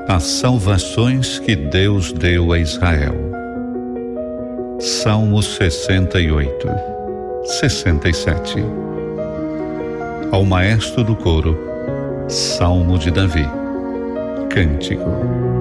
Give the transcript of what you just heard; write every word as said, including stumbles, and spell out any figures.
As salvações que Deus deu a Israel. Salmos sessenta e oito, sessenta e sete. Ao maestro do coro, Salmo de Davi. Cântico.